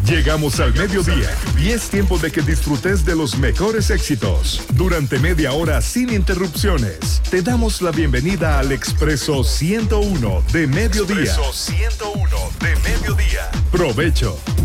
Llegamos al mediodía y es tiempo de que disfrutes de los mejores éxitos. Durante media hora sin interrupciones, te damos la bienvenida al Expreso 101 de Mediodía. Expreso 101 de Mediodía. Provecho.